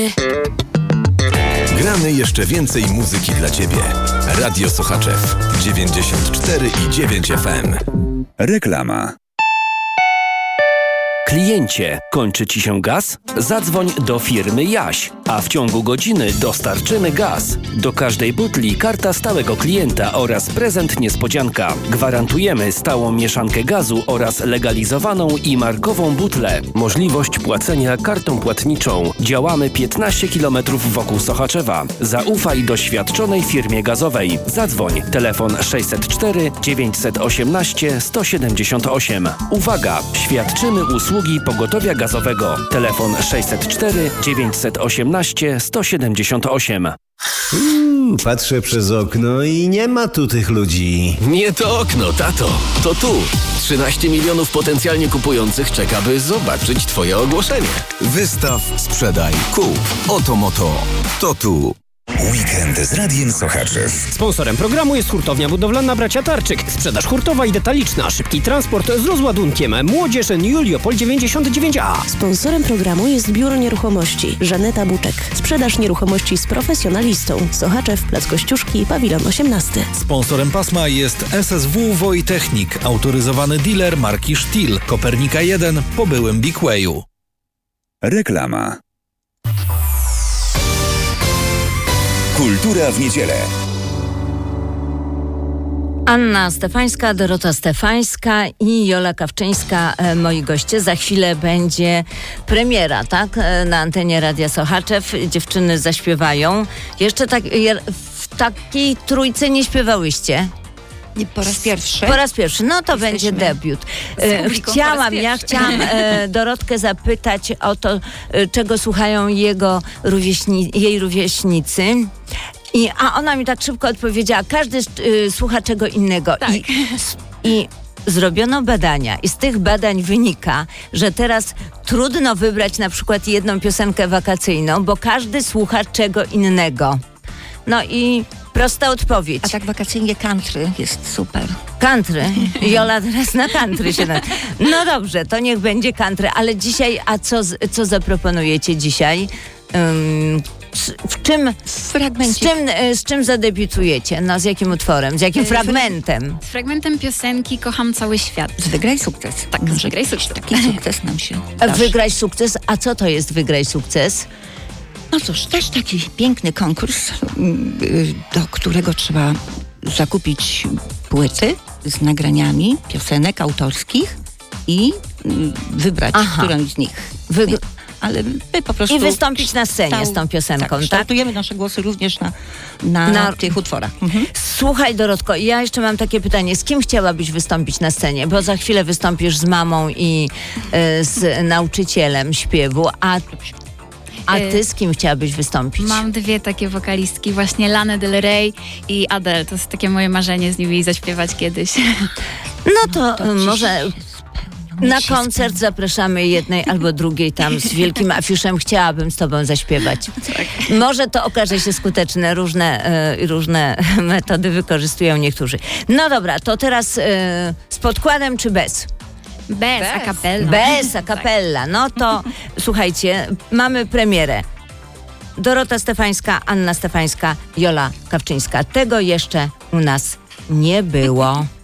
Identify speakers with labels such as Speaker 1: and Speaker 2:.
Speaker 1: Gramy jeszcze więcej muzyki dla Ciebie. Radio Sochaczew 94,9 FM.
Speaker 2: Reklama.
Speaker 3: Kliencie, kończy Ci się gaz? Zadzwoń do firmy Jaś, a w ciągu godziny dostarczymy gaz. Do każdej butli karta stałego klienta oraz prezent niespodzianka. Gwarantujemy stałą mieszankę gazu oraz legalizowaną i markową butlę. Możliwość płacenia kartą płatniczą. Działamy 15 km wokół Sochaczewa. Zaufaj doświadczonej firmie gazowej. Zadzwoń. Telefon 604 918 178. Uwaga! Świadczymy usługi pogotowia gazowego. Telefon 604 918 178.
Speaker 4: Patrzę przez okno i nie ma tu tych ludzi.
Speaker 5: Nie to okno, tato. To tu. 13 milionów potencjalnie kupujących czeka, by zobaczyć Twoje ogłoszenie.
Speaker 1: Wystaw, sprzedaj, kup. Oto Moto. To tu. Weekend z Radiem Sochaczew.
Speaker 6: Sponsorem programu jest hurtownia budowlana Bracia Tarczyk. Sprzedaż hurtowa i detaliczna, szybki transport z rozładunkiem. Młodzież Juliopol 99A.
Speaker 7: Sponsorem programu jest Biuro Nieruchomości Żaneta Buczek. Sprzedaż nieruchomości z profesjonalistą. Sochaczew, Plac Kościuszki, Pawilon 18.
Speaker 8: Sponsorem pasma jest SSW Wojtechnik, autoryzowany dealer marki Stihl, Kopernika 1 po byłym Big Wayu.
Speaker 2: Reklama.
Speaker 1: Kultura w niedzielę.
Speaker 9: Anna Stefańska, Dorota Stefańska i Jola Kawczyńska, moi goście. Za chwilę będzie premiera, tak? Na antenie Radia Sochaczew. Dziewczyny zaśpiewają. Jeszcze w takiej trójce nie śpiewałyście?
Speaker 10: Po raz pierwszy.
Speaker 9: Po raz pierwszy. No to będzie debiut. Chciałam Dorotkę zapytać o to, czego słuchają jej rówieśnicy. A ona mi tak szybko odpowiedziała, każdy słucha czego innego.
Speaker 10: Tak.
Speaker 9: I zrobiono badania i z tych badań wynika, że teraz trudno wybrać na przykład jedną piosenkę wakacyjną, bo każdy słucha czego innego. No i prosta odpowiedź.
Speaker 10: A tak wakacyjnie country jest super.
Speaker 9: Country? Jola teraz na country się No dobrze, to niech będzie country, ale dzisiaj, a co zaproponujecie dzisiaj? Z czym zadebiutujecie? No, z jakim utworem? Z jakim fragmentem?
Speaker 11: Z fragmentem piosenki Kocham cały świat.
Speaker 10: Wygraj sukces. Tak, wygraj sukces. Taki sukces nam się darzy.
Speaker 9: Wygraj sukces? A co to jest Wygraj sukces?
Speaker 10: No cóż, też taki piękny konkurs, do którego trzeba zakupić płyty z nagraniami piosenek autorskich i wybrać którąś z nich. Ale my po prostu...
Speaker 9: I wystąpić na scenie z tą piosenką, tak?
Speaker 10: Kształtujemy nasze głosy również na tych utworach.
Speaker 9: Słuchaj, Dorotko, ja jeszcze mam takie pytanie. Z kim chciałabyś wystąpić na scenie? Bo za chwilę wystąpisz z mamą i z nauczycielem śpiewu, a ty z kim chciałabyś wystąpić?
Speaker 11: Mam dwie takie wokalistki, właśnie Lana Del Rey i Adele. To jest takie moje marzenie z nimi zaśpiewać kiedyś.
Speaker 9: No to może... Na koncert zapraszamy jednej albo drugiej tam z wielkim afiszem. Chciałabym z tobą zaśpiewać. Tak. Może to okaże się skuteczne. Różne metody wykorzystują niektórzy. No dobra, to teraz z podkładem czy bez?
Speaker 11: Bez a cappella.
Speaker 9: Bez a cappella. No to słuchajcie, mamy premierę. Dorota Stefańska, Anna Stefańska, Jola Kawczyńska. Tego jeszcze u nas nie było.